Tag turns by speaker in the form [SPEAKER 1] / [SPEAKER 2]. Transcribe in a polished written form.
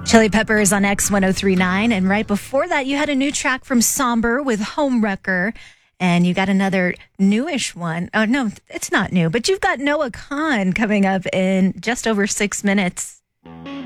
[SPEAKER 1] Chili Peppers on X1039. And right before that, you had a new track from Somber with Homewrecker. And you got another newish one. Oh, no, it's not new, but you've got Noah Kahan coming up in just over 6 minutes.